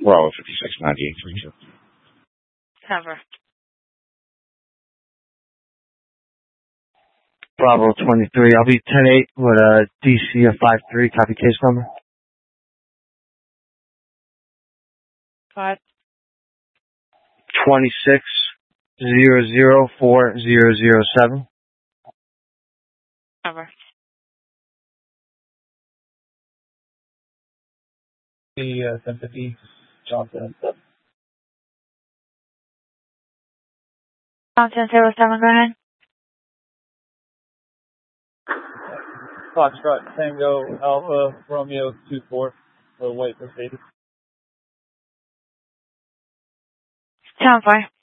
Bravo 569832. Cover. Bravo 23. I'll be 10-8 with a DC of 5-3. Copy case number. 5. 26004007. Cover. The 1050 Johnson. Johnson 07, go ahead. Foxtrot Tango Alpha Romeo 24 for White Mercedes. Town fire.